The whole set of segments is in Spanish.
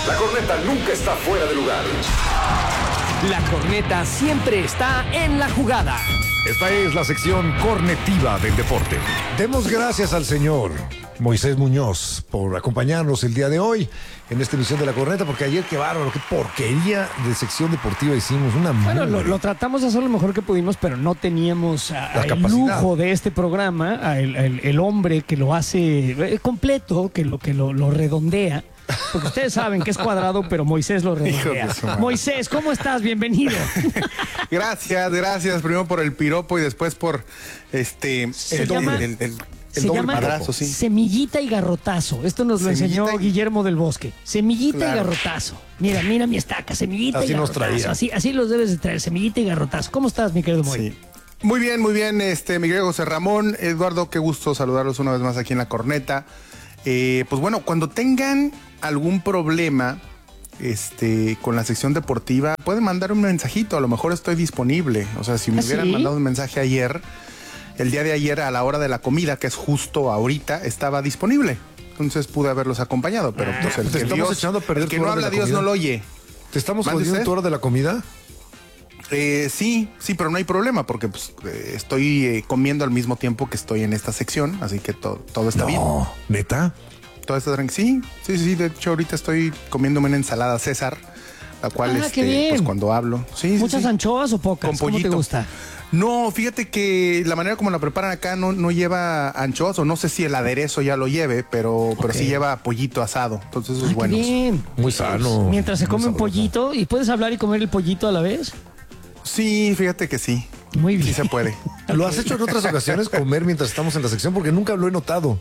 La corneta nunca está fuera de lugar. La corneta siempre está en la jugada. Esta es la sección cornetiva del deporte. Demos gracias al señor Moisés Muñoz por acompañarnos el día de hoy en esta emisión de La Corneta, porque ayer, qué bárbaro, qué porquería de sección deportiva hicimos. Bueno, lo tratamos de hacer lo mejor que pudimos, pero no teníamos el lujo de este programa, el hombre que lo hace completo, que lo redondea. Porque ustedes saben que es cuadrado, pero Moisés lo redondea. Moisés, ¿cómo estás? Bienvenido. Gracias. Primero por el piropo y después por Se llama madrazo, sí. Semillita y garrotazo. Esto nos lo enseñó Guillermo del Bosque. Semillita y garrotazo. Mira mi estaca, semillita así y garrotazo. Nos traía. Así los debes de traer, semillita y garrotazo. ¿Cómo estás, mi querido Moy? Sí. Muy bien, mi querido José Ramón. Eduardo, qué gusto saludarlos una vez más aquí en La Corneta. Pues bueno, cuando tengan algún problema con la sección deportiva, pueden mandar un mensajito, a lo mejor estoy disponible. O sea, si me hubieran mandado un mensaje ayer, el día de ayer a la hora de la comida, que es justo ahorita, estaba disponible. Entonces pude haberlos acompañado, pero pues el que no habla Dios no lo oye. ¿Te estamos jodiendo tu hora de la comida? Sí, pero no hay problema porque pues, estoy comiendo al mismo tiempo que estoy en esta sección, así que todo está bien. ¿Neta? Todo está tranquilo. Sí, de hecho ahorita estoy comiéndome una ensalada César, la cual pues cuando hablo. ¿Muchas anchoas o pocas? Con pollito. ¿Cómo te gusta? No, fíjate que la manera como la preparan acá no lleva anchoas, o no sé si el aderezo ya lo lleve, pero sí lleva pollito asado. Entonces eso es bueno. Bien. Muy sano. Mientras se come un pollito, ¿y puedes hablar y comer el pollito a la vez? Sí, fíjate que sí. Muy bien. Sí se puede. ¿Lo has hecho en otras ocasiones, comer mientras estamos en la sección? Porque nunca lo he notado.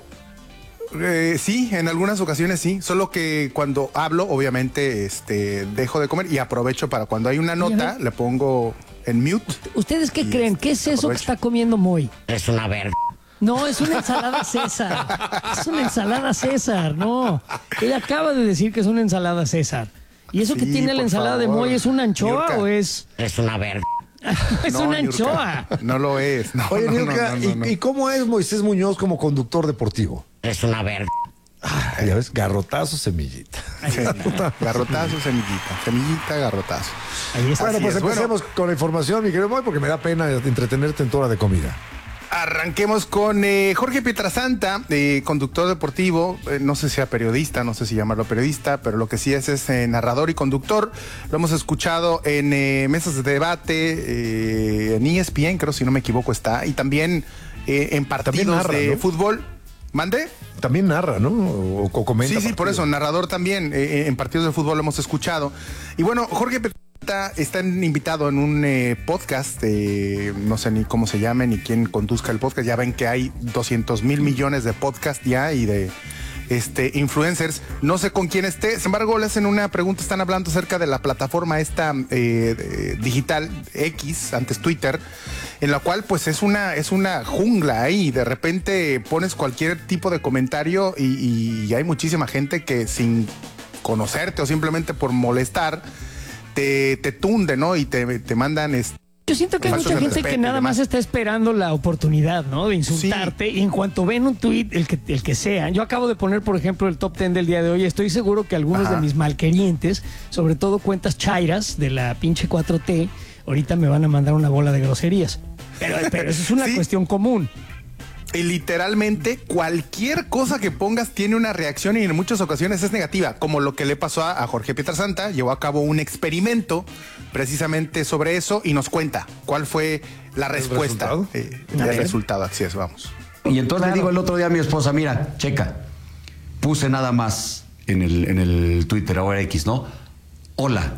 Sí, en algunas ocasiones sí, solo que cuando hablo, obviamente, dejo de comer y aprovecho para cuando hay una nota, le pongo en mute. ¿Ustedes qué creen? ¿Qué es eso que está comiendo Moy? Es una verga. No, es una ensalada César. Es una ensalada César, no. Él acaba de decir que es una ensalada César. ¿Y eso que tiene la ensalada de Moy es una anchoa o es...? Es una verga. Es una anchoa. No lo es. No, Oye, no, Niurka, no. ¿y cómo es Moisés Muñoz como conductor deportivo? Es una verga. Ya ves, garrotazo, semillita. Sí, garrotazo, semillita, garrotazo. Ahí está. Bueno, pues empecemos con la información, mi querido Moy, porque me da pena entretenerte en tu hora de comida. Arranquemos con Jorge Pietrasanta, conductor deportivo, no sé si sea periodista, no sé si llamarlo periodista, pero lo que sí es narrador y conductor. Lo hemos escuchado en mesas de debate, en ESPN, creo, si no me equivoco, está, y también en partidos narra, de ¿no? fútbol. ¿Mande? También narra, ¿no? O comenta. Sí, por eso, narrador también, en partidos de fútbol lo hemos escuchado. Y bueno, Jorge Pietrasanta está invitado en un podcast, no sé ni cómo se llame, ni quién conduzca el podcast. Ya ven que hay 200 mil millones de podcasts ya y de influencers. No sé con quién esté. Sin embargo, le hacen una pregunta. Están hablando acerca de la plataforma esta digital X, antes Twitter, en la cual pues es una jungla ahí. De repente pones cualquier tipo de comentario y hay muchísima gente que sin conocerte o simplemente por molestar te tunde, ¿no? Y te mandan Yo siento que hay mucha gente que nada más está esperando la oportunidad, ¿no? De insultarte. Sí. Y en cuanto ven un tuit, el que sea. Yo acabo de poner, por ejemplo, el top 10 del día de hoy. Estoy seguro que algunos de mis malquerientes, sobre todo cuentas chairas de la pinche 4T, ahorita me van a mandar una bola de groserías. Pero eso es una cuestión común. Y literalmente cualquier cosa que pongas tiene una reacción y en muchas ocasiones es negativa, como lo que le pasó a Jorge Pietrasanta. Llevó a cabo un experimento precisamente sobre eso y nos cuenta cuál fue la respuesta. El resultado, así es, vamos. Y entonces le digo el otro día a mi esposa, mira, checa, puse nada más en el Twitter, ahora X, ¿no? Hola.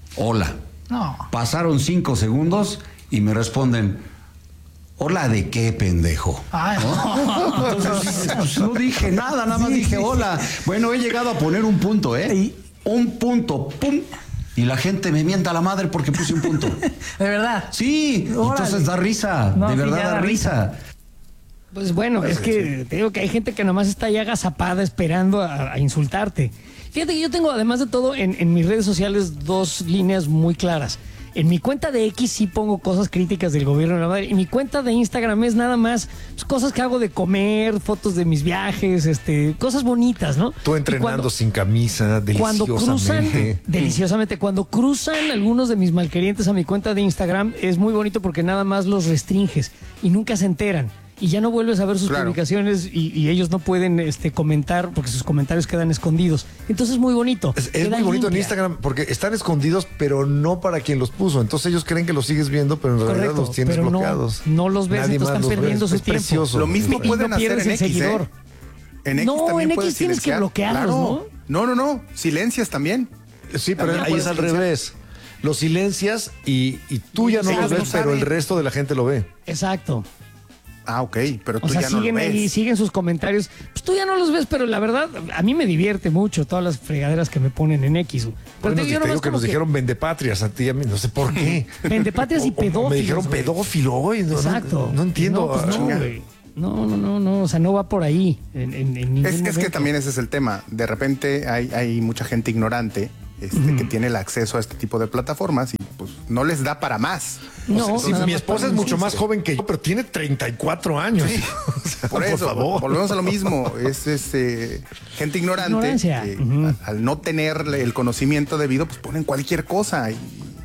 No. Pasaron 5 segundos y me responden, hola, ¿de qué, pendejo? ¿No? Entonces, pues, no dije nada más dije hola. Bueno, he llegado a poner un punto, ¿eh? Un punto, pum. Y la gente me mienta a la madre porque puse un punto. ¿De verdad? Sí, entonces da risa, no, de verdad sí, da risa. Pues bueno, es que te digo que hay gente que nomás está ya agazapada esperando a insultarte. Fíjate que yo tengo, además de todo, en mis redes sociales 2 líneas muy claras. En mi cuenta de X sí pongo cosas críticas del gobierno de la madre. Y mi cuenta de Instagram es nada más pues, cosas que hago de comer, fotos de mis viajes, cosas bonitas, ¿no? Tú entrenando sin camisa, deliciosamente. Cuando cruzan algunos de mis malquerientes a mi cuenta de Instagram, es muy bonito porque nada más los restringes y nunca se enteran. Y ya no vuelves a ver sus publicaciones y ellos no pueden comentar porque sus comentarios quedan escondidos. Entonces es muy bonito. Es muy bonito en Instagram porque están escondidos, pero no para quien los puso. Entonces ellos creen que los sigues viendo, pero en realidad los tienes bloqueados. No los ves, Nadie entonces están perdiendo su tiempo. Precioso. Lo mismo pueden hacer en X, seguidor. En X no, también en puedes X tienes silenciar. que bloquearlos, Claro. No. Silencias también. Sí, pero También ahí es al revés. Los silencias y tú ya no los ves, pero el resto de la gente lo ve. Exacto. Ah, ok, pero tú o sea, ya no lo siguen ves. ahí, siguen sus comentarios. Pues tú ya no los ves, pero la verdad, a mí me divierte mucho todas las fregaderas que me ponen en X. Pero Bueno, te digo que nos dijeron vendepatrias a ti y a mí, no sé por qué. Vendepatrias y pedófilos. Me dijeron güey. pedófilo hoy. Exacto. No entiendo. No, pues no, güey. No, o sea, no va por ahí. En ningún Es que momento. también ese es el tema. De repente hay mucha gente ignorante que tiene el acceso a este tipo de plataformas y pues no les da para más. No, Sí, nada mi más esposa para es mucho un más chiste. joven que yo, pero tiene 34 años. O sea, Por eso, favor. volvemos a lo mismo. Es gente ignorante Ignorancia. que al no tener el conocimiento debido, pues ponen cualquier cosa y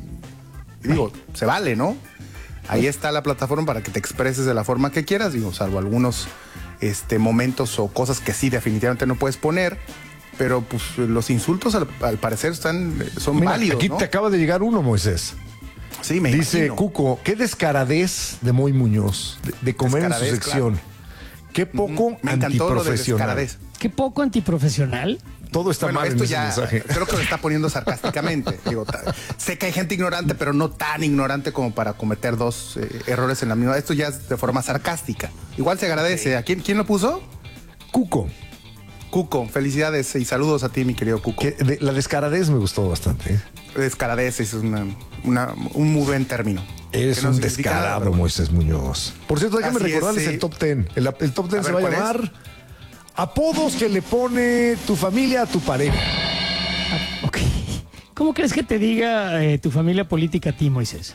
digo, se vale, ¿no? Ahí está la plataforma para que te expreses de la forma que quieras, digo, salvo algunos momentos o cosas que sí definitivamente no puedes poner. Pero pues los insultos al parecer son Mira, válidos, aquí ¿no? te acaba de llegar uno, Moisés. Sí, me Dice imagino. Cuco, qué descaradez de Moy Muñoz de comer en su Descaradez, sección. claro. Qué poco Me encantó lo de antiprofesional. descaradez. Qué poco antiprofesional. Todo está Bueno, mal en esto ese ya mensaje. creo que lo está poniendo sarcásticamente. Digo, sé que hay gente ignorante, pero no tan ignorante como para cometer dos errores en la misma. Esto ya es de forma sarcástica. Igual se agradece. ¿A quién lo puso? Cuco. Cuco, felicidades y saludos a ti, mi querido Cuco. La descaradez me gustó bastante. Descaradez es un muy buen término. Eres Que no un significa nada, descarado, pero bueno. Moisés Muñoz. Por cierto, déjame Así es, recordarles sí. el top 10. El top 10 A se ver, va a ¿cuál es? llamar apodos que le pone tu familia a tu pareja. Ok. ¿Cómo crees que te diga tu familia política a ti, Moisés?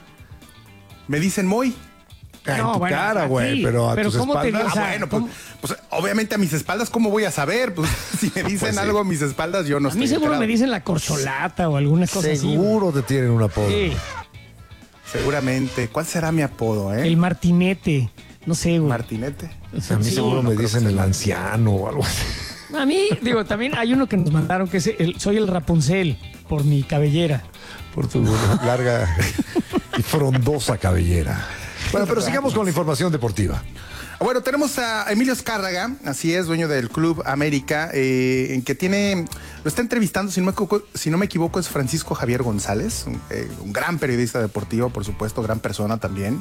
Me dicen Moy. En No, tu bueno, cara, a güey, ti. pero a Pero tus ¿cómo te espaldas. digo? O sea, Bueno, ¿cómo? pues obviamente a mis espaldas, ¿cómo voy a saber? Pues si me dicen Pues sí. algo a mis espaldas, yo no A mí estoy seguro enterado. me dicen la corcholata o alguna cosa así. Seguro te tienen un apodo. Sí, Seguramente. ¿Cuál será mi apodo, el martinete. No sé, güey. Martinete. A mí Sí. seguro no me creo dicen que el sea. anciano o algo así. A mí, digo, también hay uno que nos mandaron que es soy el Rapunzel por mi cabellera. Por tu larga y frondosa cabellera. Bueno, pero sigamos con la información deportiva. Bueno, tenemos a Emilio Azcárraga, así es, dueño del Club América, en que lo está entrevistando, si no me equivoco, es Francisco Javier González, un gran periodista deportivo, por supuesto, gran persona también.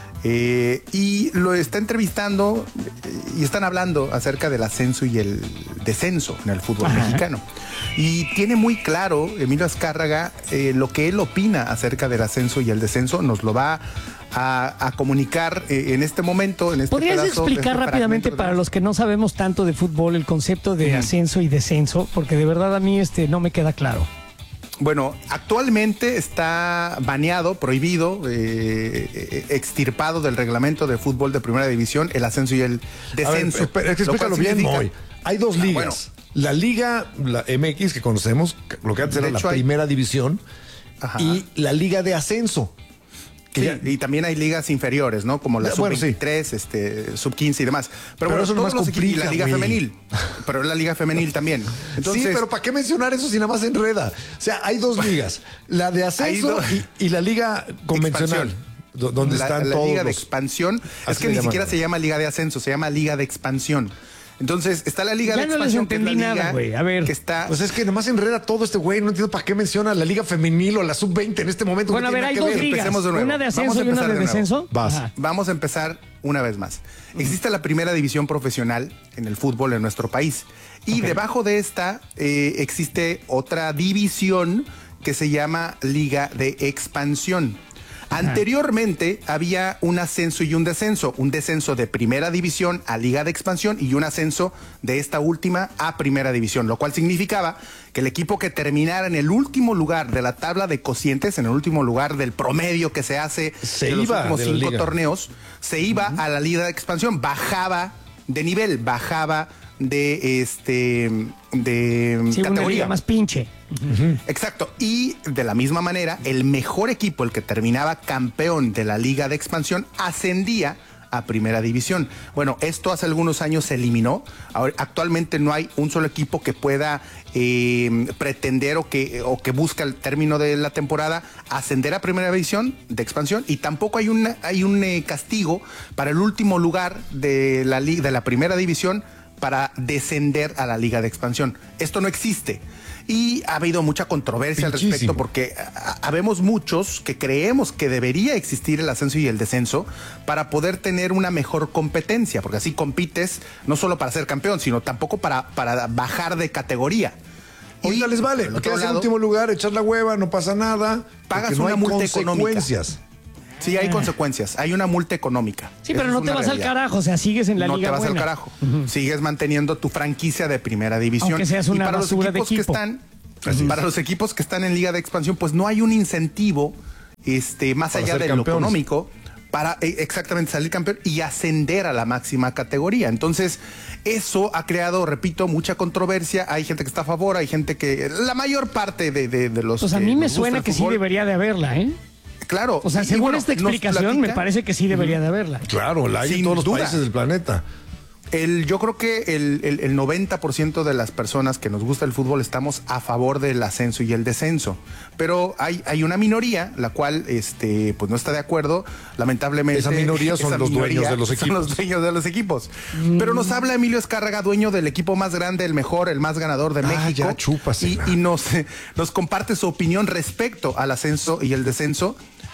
Y lo está entrevistando y están hablando acerca del ascenso y el descenso en el fútbol mexicano. Y tiene muy claro Emilio Azcárraga lo que él opina acerca del ascenso y el descenso. Nos lo va a comunicar en este momento. En este ¿Podrías pedazo, explicar este rápidamente fragmento para los que no sabemos tanto de fútbol el concepto de ascenso y descenso? Porque de verdad a mí no me queda claro. Bueno, actualmente está baneado, prohibido, extirpado del reglamento de fútbol de primera división el ascenso y el descenso. A ver, explícalo bien, Moy. Hay dos ligas. bueno. La Liga, la MX que conocemos, lo que antes De era la hecho, hay- primera división, Ajá. y la Liga de Ascenso. Que Sí, ya- y también hay ligas inferiores, ¿no? Como la Bueno, sub-23, sub-15 y demás. Pero bueno, eso todos nomás los equipos- y complica, la liga güey. femenil. Pero la liga femenil también. Entonces, sí, pero ¿para qué mencionar eso si nada más enreda? O sea, hay dos ligas, la de ascenso y la liga convencional, donde están la todos liga de los... expansión. Así Es que le ni llaman siquiera ahora. se llama liga de ascenso, se llama liga de expansión. Entonces, está la liga Ya de no les expansión, que es la entendí liga nada, güey. A ver. que está... Pues es que nomás enreda todo este güey, no entiendo para qué menciona la liga femenil o la sub-20 en este momento. Bueno, a no ver, tiene hay nada dos que ver. ligas. Empecemos de nuevo. Una de Vamos ascenso a y una empezar de de nuevo. descenso. Vas. Ajá. Vamos a empezar una vez más. Existe la primera división profesional en el fútbol en nuestro país. Y debajo de esta existe otra división que se llama Liga de Expansión. Anteriormente había un ascenso y un descenso de primera división a Liga de Expansión y un ascenso de esta última a primera división, lo cual significaba que el equipo que terminara en el último lugar de la tabla de cocientes, en el último lugar del promedio que se hace en los últimos 5 torneos, se iba a la Liga de Expansión, bajaba de nivel, bajaba de categoría. Una liga más pinche. Exacto. Y de la misma manera, el mejor equipo, el que terminaba campeón de la Liga de Expansión, ascendía a primera división. Bueno, esto hace algunos años se eliminó. Ahora, actualmente no hay un solo equipo que pueda pretender o que busca el término de la temporada ascender a primera división de expansión, y tampoco hay un castigo para el último lugar de la primera división para descender a la Liga de Expansión. Esto no existe. Y ha habido mucha controversia al respecto porque habemos muchos que creemos que debería existir el ascenso y el descenso para poder tener una mejor competencia, porque así compites no solo para ser campeón, sino tampoco para bajar de categoría. Oiga, les vale, quedas en último lugar, echar la hueva, no pasa nada. Pagas una multa económica. Sí, hay consecuencias. Hay una multa económica. Sí, pero no te vas al carajo, o sea, sigues en la liga. No te vas al carajo. Sigues manteniendo tu franquicia de primera división. Aunque seas una basura de equipo. Para los equipos que están en Liga de Expansión, pues no hay un incentivo más allá de lo económico para exactamente salir campeón y ascender a la máxima categoría. Entonces, eso ha creado, repito, mucha controversia. Hay gente que está a favor, hay gente que... La mayor parte de los... Pues a mí me suena que sí debería de haberla, ¿eh? Claro. O sea, según esta explicación, me parece que sí debería de haberla. Claro, la hay en todos los países del planeta. Yo creo que el 90% de las personas que nos gusta el fútbol estamos a favor del ascenso y el descenso. Pero hay una minoría, la cual pues no está de acuerdo, lamentablemente. Esa minoría son los dueños de los equipos. Son los dueños de los equipos. Pero nos habla Emilio Azcárraga, dueño del equipo más grande, el mejor, el más ganador de México. Ya, chúpasela. Y nos comparte su opinión respecto al ascenso y el descenso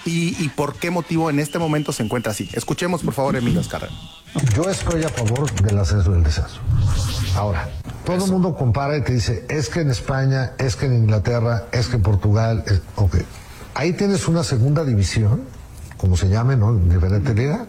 y por qué motivo en este momento se encuentra así. Escuchemos, por favor, Emilio Azcárraga. Yo estoy a favor del ascenso y del descenso. Ahora, todo el mundo compara y te dice, es que en España, es que en Inglaterra, es que en Portugal, ok. Ahí tienes una segunda división, como se llame, ¿no? En diferente liga,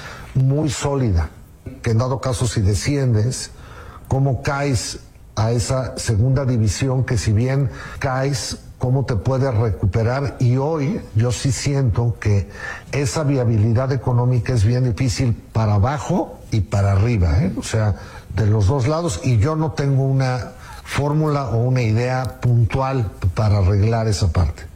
muy sólida, que en dado caso si desciendes, ¿cómo caes a esa segunda división que si bien caes, cómo te puedes recuperar? Y hoy yo sí siento que esa viabilidad económica es bien difícil para abajo y para arriba, ¿eh? O sea, de los dos lados, y yo no tengo una fórmula o una idea puntual para arreglar esa parte.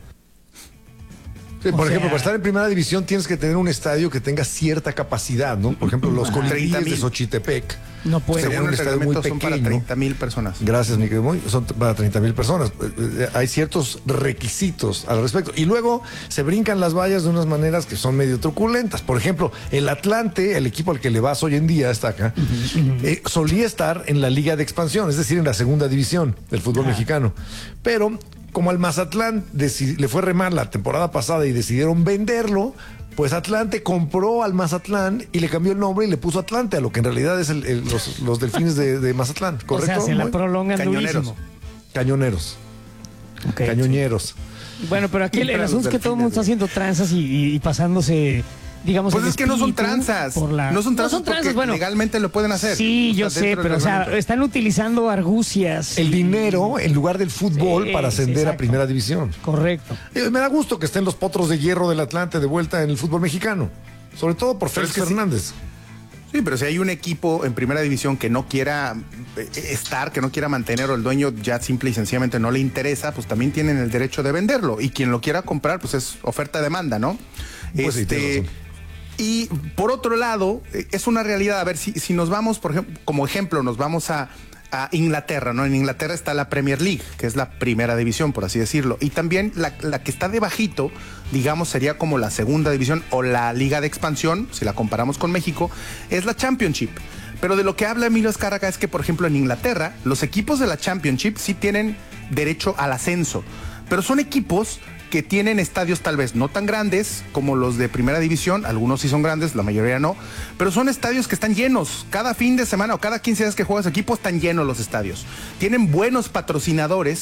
Sí, por ejemplo, para estar en primera división tienes que tener un estadio que tenga cierta capacidad, ¿no? Por ejemplo, los Colibríes de Xochitepec. No puede. Sería un estadio muy pequeño. Son para 30,000 personas. Gracias, mi querido Moy. Son para 30,000 personas. Hay ciertos requisitos al respecto. Y luego se brincan las vallas de unas maneras que son medio truculentas. Por ejemplo, el Atlante, el equipo al que le vas hoy en día, está acá, solía estar en la Liga de Expansión, es decir, en la segunda división del fútbol mexicano. Pero como al Mazatlán le fue re mal la temporada pasada y decidieron venderlo, pues Atlante compró al Mazatlán y le cambió el nombre y le puso Atlante, a lo que en realidad es los Delfines de Mazatlán, ¿correcto? O sea, se la prolongan durísimo. Cañoneros. Okay. Cañoneros. Bueno, pero aquí el asunto es que todo el mundo está haciendo tranzas y pasándose... Digamos, pues es que no son tranzas. No son tranzas porque bueno, legalmente lo pueden hacer. Sí, yo sé, pero o sea, están utilizando argucias. El dinero en lugar del fútbol para ascender a primera división. Correcto. Me da gusto que estén los potros de hierro del Atlante de vuelta en el fútbol mexicano. Sobre todo por Félix Fernández. Sí, pero si hay un equipo en primera división que no quiera estar, que no quiera mantener, o el dueño ya simple y sencillamente no le interesa, pues también tienen el derecho de venderlo. Y quien lo quiera comprar, pues es oferta-demanda, ¿no? Pues sí, y por otro lado, es una realidad. A ver, si nos vamos, por ejemplo, como ejemplo, nos vamos a Inglaterra, ¿no? En Inglaterra está la Premier League, que es la primera división, por así decirlo. Y también la que está debajito, digamos, sería como la segunda división o la Liga de Expansión, si la comparamos con México, es la Championship. Pero de lo que habla Emilio Azcárraga es que, por ejemplo, en Inglaterra, los equipos de la Championship sí tienen derecho al ascenso, pero son equipos que tienen estadios tal vez no tan grandes como los de primera división, algunos sí son grandes, la mayoría no, pero son estadios que están llenos, cada fin de semana o cada 15 días que juegas equipo están llenos los estadios, tienen buenos patrocinadores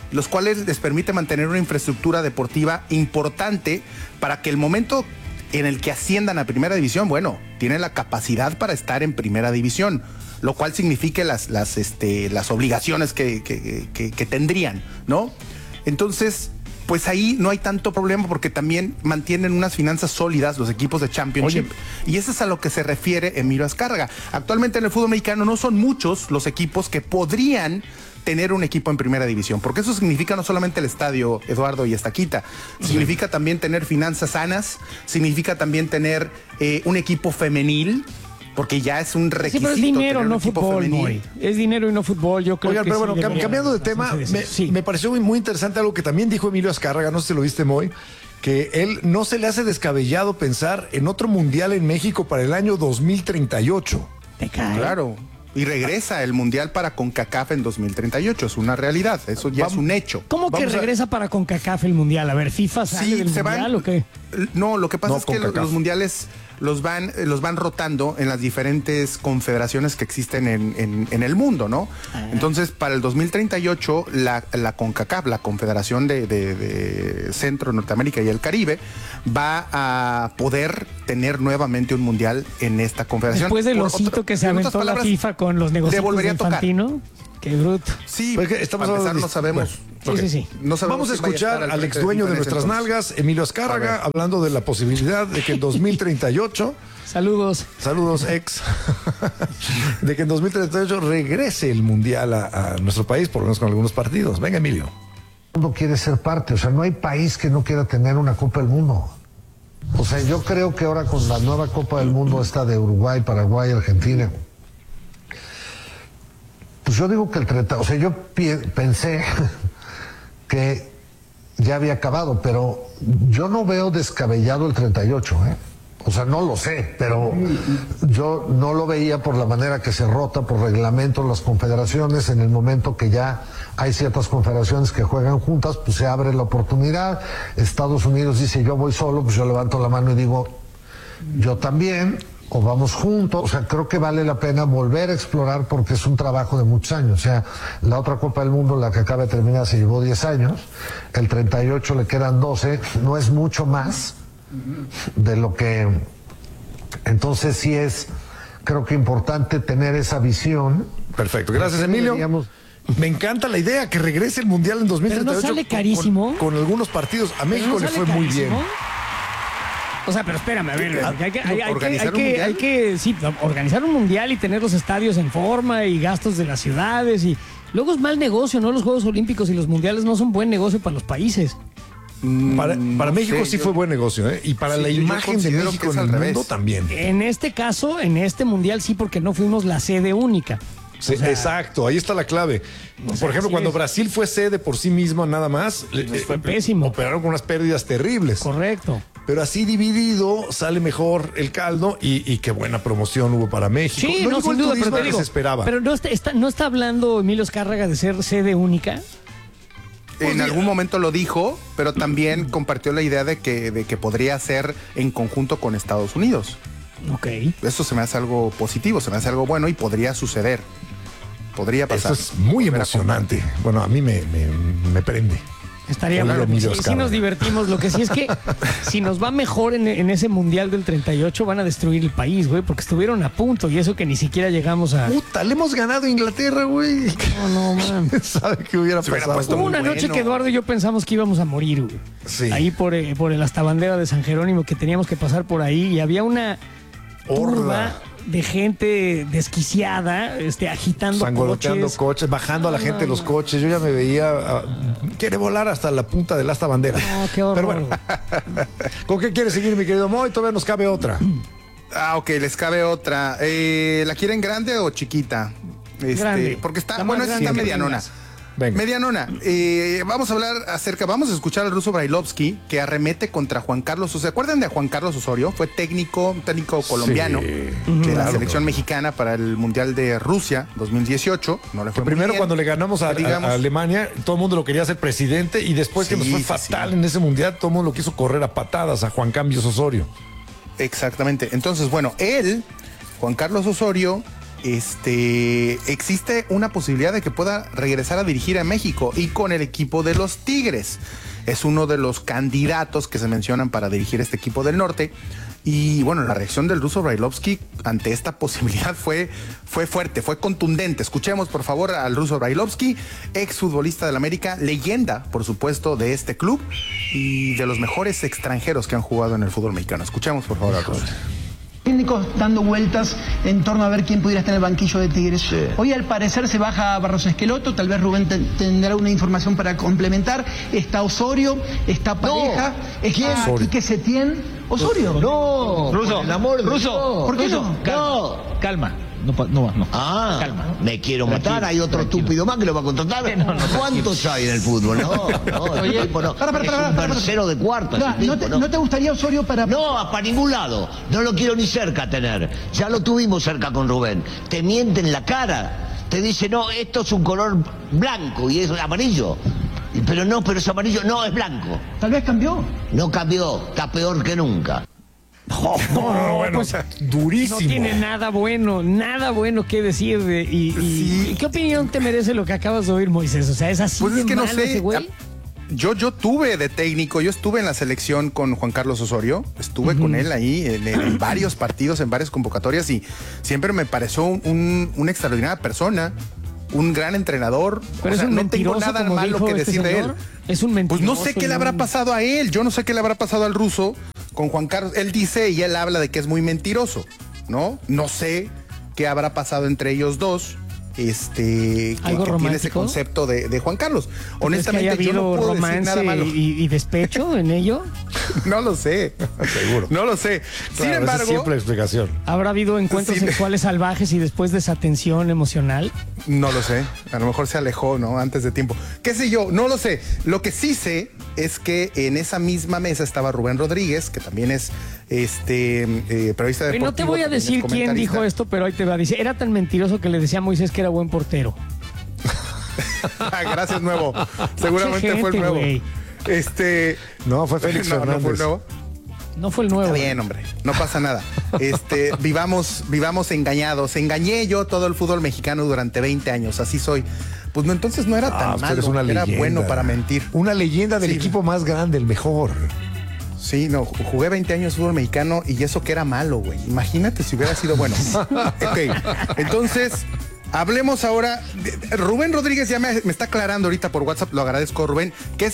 los cuales les permite mantener una infraestructura deportiva importante para que el momento en el que asciendan a primera división, bueno, tienen la capacidad para estar en primera división, lo cual significa las obligaciones que tendrían, ¿no? Entonces, pues ahí no hay tanto problema porque también mantienen unas finanzas sólidas los equipos de Championship. Oye. Y eso es a lo que se refiere Emilio Azcárraga. Actualmente en el fútbol mexicano no son muchos los equipos que podrían tener un equipo en primera división, porque eso significa no solamente el estadio Eduardo y Estaquita, significa también tener finanzas sanas, significa también tener un equipo femenil, porque ya es un requisito. Sí, pero es dinero, no fútbol, Moy. Es dinero y no fútbol, yo creo. Oigan, que pero sí bueno, cambiando de tema, me pareció muy interesante algo que también dijo Emilio Azcárraga, no sé si lo viste, Moy, que él no se le hace descabellado pensar en otro mundial en México para el año 2038. Te cae. Claro. Y regresa el Mundial para CONCACAF en 2038. Es una realidad. Eso ya es un hecho. ¿Cómo que regresa para CONCACAF el Mundial? A ver, ¿FIFA sale del Mundial o qué? No, lo que pasa es que los mundiales los van rotando en las diferentes confederaciones que existen en el mundo, ¿no? Entonces, para el 2038, la CONCACAF, la Confederación de Centro, Norteamérica y el Caribe, va a poder tener nuevamente un mundial en esta confederación. Después del osito que se aventó la FIFA con los negocios de Infantino. Qué bruto. Sí, pues estamos hablando no sabemos. Bueno, sí. No sabemos. Vamos a escuchar al ex dueño de nuestras nalgas, Emilio Azcárraga, hablando de la posibilidad de que en 2038... Saludos, ex. De que en 2038 regrese el Mundial a nuestro país, por lo menos con algunos partidos. Venga, Emilio. El mundo quiere ser parte, o sea, no hay país que no quiera tener una Copa del Mundo. O sea, yo creo que ahora con la nueva Copa del Mundo, esta de Uruguay, Paraguay, Argentina, pues yo digo que el 30, o sea, yo pensé que ya había acabado, pero yo no veo descabellado el 38, ¿eh? O sea, no lo sé, pero yo no lo veía por la manera que se rota por reglamento las confederaciones. En el momento que ya hay ciertas confederaciones que juegan juntas, pues se abre la oportunidad. Estados Unidos dice, yo voy solo, pues yo levanto la mano y digo, yo también, o vamos juntos. O sea, creo que vale la pena volver a explorar porque es un trabajo de muchos años. O sea, la otra Copa del Mundo, la que acaba de terminar, se llevó 10 años, el 38 le quedan 12, no es mucho más de lo que... Entonces sí es, creo que importante tener esa visión. Perfecto, gracias, Emilio. Me encanta la idea que regrese el Mundial en 2038. Pero no sale carísimo. Con algunos partidos. A México le fue muy bien. O sea, pero espérame, a ver, hay que organizar un mundial y tener los estadios en forma y gastos de las ciudades y luego es mal negocio, ¿no? Los Juegos Olímpicos y los mundiales no son buen negocio para los países. Para México sí fue buen negocio, ¿eh? Y para la imagen de México en el mundo también. En este caso, en este mundial sí, porque no fuimos la sede única. Sí, o sea, exacto, ahí está la clave. Por ejemplo, cuando Brasil fue sede por sí mismo nada más, fue pésimo. Operaron con unas pérdidas terribles. Correcto. Pero así dividido sale mejor el caldo y qué buena promoción hubo para México. Sí, no sin duda, pero te digo, se esperaba. Pero no está hablando Emilio Azcárraga de ser sede única. En algún momento lo dijo, pero también compartió la idea de que podría ser en conjunto con Estados Unidos. Ok. Eso se me hace algo positivo, se me hace algo bueno y podría suceder. Podría pasar. Esto es muy emocionante. Bueno, a mí me prende. Estaría bueno. Sí nos divertimos. Lo que sí es que si nos va mejor en ese Mundial del 38 van a destruir el país, güey, porque estuvieron a punto y eso que ni siquiera llegamos a... Puta, le hemos ganado a Inglaterra, güey. No, man. ¿Sabe qué hubiera pasado? Hubo una noche que Eduardo y yo pensamos que íbamos a morir, güey. Sí. Ahí por el hasta bandera de San Jerónimo, que teníamos que pasar por ahí y había una turba de gente desquiciada, agitando coches, bajando a la gente de los coches. Yo ya me veía, quiere volar hasta la punta del asta bandera. No, qué horror. Pero bueno, ¿con qué quiere seguir, mi querido Moy? Todavía nos cabe otra. Ok, les cabe otra. ¿La quieren grande o chiquita? Grande. Porque está medianona. Venga. Medianona. Vamos a escuchar al ruso Brailovsky, que arremete contra Juan Carlos. ¿Se acuerdan de Juan Carlos Osorio? Fue técnico colombiano de la selección mexicana para el Mundial de Rusia 2018. No le fue muy primero bien. Cuando le ganamos a Alemania, todo el mundo lo quería hacer presidente y después que nos fue fatal en ese Mundial, todo el mundo lo quiso correr a patadas a Juan Cambios Osorio. Exactamente. Entonces, bueno, Juan Carlos Osorio, existe una posibilidad de que pueda regresar a dirigir a México y con el equipo de los Tigres. Es uno de los candidatos que se mencionan para dirigir este equipo del norte. Y bueno, la reacción del ruso Brailovsky ante esta posibilidad fue fuerte, fue contundente. Escuchemos por favor al ruso Brailovsky, exfutbolista del América, leyenda por supuesto de este club y de los mejores extranjeros que han jugado en el fútbol mexicano. Escuchemos por favor al ruso. Técnicos dando vueltas en torno a ver quién pudiera estar en el banquillo de Tigres. Sí. Hoy al parecer se baja Barros Esqueloto, tal vez Rubén tendrá una información para complementar. Está Osorio, está Pareja, está Quique Setién. Osorio. No, Ruso, el amor de Ruso, ¿por qué no? Calma. No. Ah, calma. Me quiero matar, hay otro estúpido más que lo va a contratar. ¿Cuántos hay en el fútbol? Oye, tipo no. Es un tercero de cuarto. ¿No te gustaría Osorio para...? No, para ningún lado. No lo quiero ni cerca tener. Ya lo tuvimos cerca con Rubén. Te miente en la cara. Te dice, no, esto es un color blanco y es amarillo. Pero es amarillo, no, es blanco. Tal vez cambió. No cambió, está peor que nunca. Bueno, pues, durísimo. No tiene nada bueno que decir. ¿Y qué opinión te merece lo que acabas de oír, Moisés? O sea, es así. Pues es que no sé. Ese güey. Yo tuve de técnico, yo estuve en la selección con Juan Carlos Osorio, estuve con él ahí en varios partidos, en varias convocatorias y siempre me pareció una extraordinaria persona. Un gran entrenador. Pero no tengo nada malo que decir de él. Es un mentiroso. Pues no sé qué le habrá pasado a él. Yo no sé qué le habrá pasado al ruso con Juan Carlos. Él dice y él habla de que es muy mentiroso, ¿no? No sé qué habrá pasado entre ellos dos. Que tiene ese concepto de Juan Carlos. Honestamente, yo no puedo decir nada malo. Y despecho en ello? No lo sé. Seguro. No lo sé. Claro, sin embargo, esa es siempre la explicación. ¿Habrá habido encuentros sexuales salvajes y después desatención emocional? No lo sé. A lo mejor se alejó, ¿no? Antes de tiempo. ¿Qué sé yo? No lo sé. Lo que sí sé es que en esa misma mesa estaba Rubén Rodríguez, que también es periodista deportivo. No te voy a decir quién dijo esto, pero ahí te va. Dice, era tan mentiroso que le decía a Moisés que era buen portero. Gracias, Nuevo. Seguramente fue el Nuevo. Wey. No, fue Félix Fernández. No fue el Nuevo. No fue el Nuevo. Está bien, hombre. No pasa nada. Vivamos engañados. Engañé yo todo el fútbol mexicano durante 20 años. Así soy. Pues no, entonces no era tan malo. Eres una era leyenda. Bueno para mentir. Una leyenda del equipo más grande, el mejor. Sí, no, jugué 20 años fútbol mexicano y eso que era malo, güey. Imagínate si hubiera sido bueno. Ok, entonces, hablemos ahora. Rubén Rodríguez ya me está aclarando ahorita por WhatsApp, lo agradezco, Rubén, que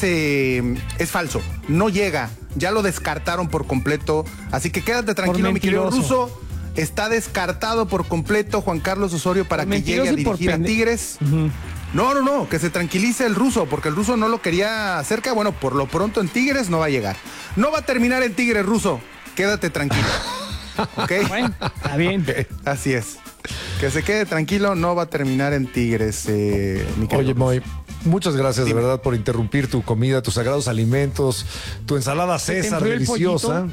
es falso. No llega, ya lo descartaron por completo. Así que quédate tranquilo, mi querido ruso. Está descartado por completo Juan Carlos Osorio para que llegue a dirigir a Tigres. No, que se tranquilice el ruso, porque el ruso no lo quería cerca. Bueno, por lo pronto en Tigres no va a llegar. No va a terminar en Tigres, ruso. Quédate tranquilo. ¿Ok? Bueno, está bien. Así es. Que se quede tranquilo, no va a terminar en Tigres, mi querido. Oye, Moy, muchas gracias de verdad por interrumpir tu comida, tus sagrados alimentos, tu ensalada César deliciosa.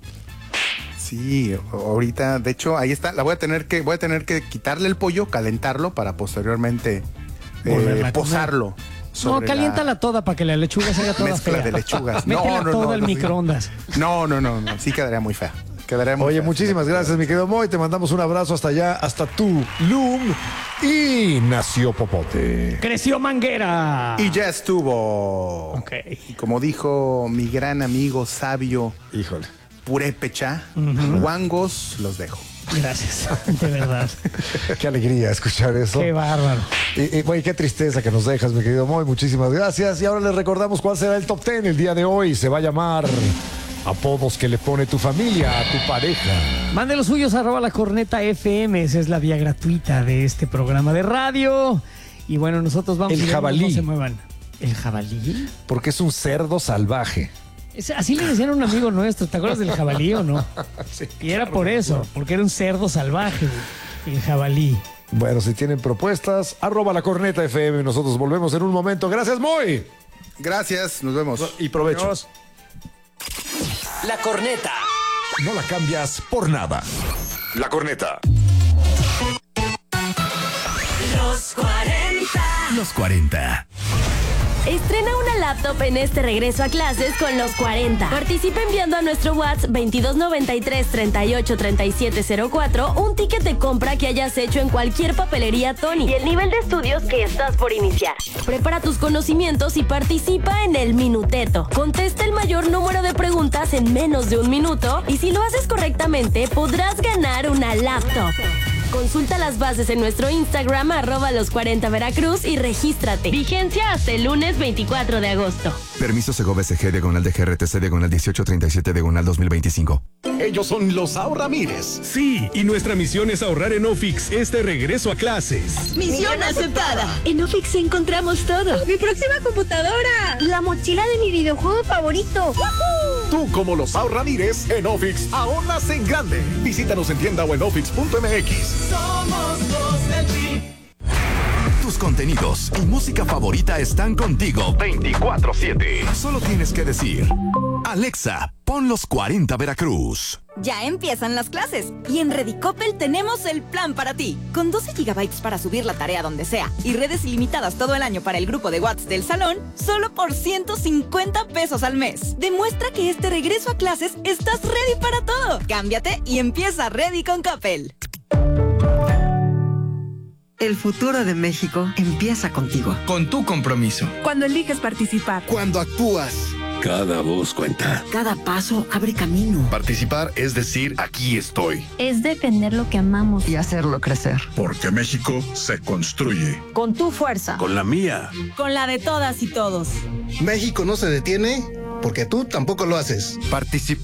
Sí, ahorita, de hecho, ahí está. Voy a tener que quitarle el pollo, calentarlo para posteriormente posarlo. No, caliéntala toda para que la lechuga se haga toda mezcla fea. de lechugas. Métela toda al microondas. No, sí quedaría muy fea. Oye, muchísimas gracias, mi querido Moy. Te mandamos un abrazo hasta allá, hasta Tulum. Y nació Popote. Creció Manguera. Y ya estuvo. Ok. Y como dijo mi gran amigo sabio, híjole, Purépecha, guangos los dejo. Gracias, de verdad. Qué alegría escuchar eso. Qué bárbaro. Y qué tristeza que nos dejas, mi querido Moy. Muchísimas gracias. Y ahora les recordamos cuál será el top 10 el día de hoy. Se va a llamar apodos que le pone tu familia a tu pareja. Mande los suyos @ La Corneta FM. Esa es la vía gratuita de este programa de radio. Y bueno, nosotros vamos el jabalí. No se muevan. ¿El jabalí? Porque es un cerdo salvaje. Así le decían a un amigo nuestro, ¿te acuerdas del jabalí o no? Sí, y era por eso, porque era un cerdo salvaje, el jabalí. Bueno, si tienen propuestas, @ La Corneta FM. Nosotros volvemos en un momento. Gracias, Moy. Gracias, nos vemos. Y provecho. Adiós. La Corneta. No la cambias por nada. La Corneta. Los 40. Los 40. Estrena una laptop en este regreso a clases con los 40. Participa enviando a nuestro WhatsApp 2293-383704 un ticket de compra que hayas hecho en cualquier papelería Tony y el nivel de estudios que estás por iniciar. Prepara tus conocimientos y participa en el Minuteto. Contesta el mayor número de preguntas en menos de un minuto y si lo haces correctamente podrás ganar una laptop. Consulta las bases en nuestro Instagram @los40veracruz y regístrate. Vigencia hasta el lunes 24 de agosto. Permiso Segov SG /DGRTC/1837/2025. Ellos son los Ahorramires. Sí, y nuestra misión es ahorrar en Ofix este regreso a clases. ¡Misión aceptada! En Ofix encontramos todo. ¡Mi próxima computadora! ¡La mochila de mi videojuego favorito! ¡Woohoo! Tú, como los Ahorramires, en Ofix ahorras en grande. Visítanos en tienda o en ofix.mx. Somos los del PRI. Tus contenidos y música favorita están contigo 24/7. Solo tienes que decir: Alexa, pon los 40 Veracruz. Ya empiezan las clases y en Redicopel tenemos el plan para ti. Con 12 gigabytes para subir la tarea donde sea y redes ilimitadas todo el año para el grupo de WhatsApp del salón, solo por 150 pesos al mes. Demuestra que este regreso a clases estás ready para todo. Cámbiate y empieza Ready con Coppel. El futuro de México empieza contigo. Con tu compromiso. Cuando eliges participar. Cuando actúas. Cada voz cuenta. Cada paso abre camino. Participar es decir, aquí estoy. Es defender lo que amamos. Y hacerlo crecer. Porque México se construye. Con tu fuerza. Con la mía. Con la de todas y todos. México no se detiene porque tú tampoco lo haces. Participa.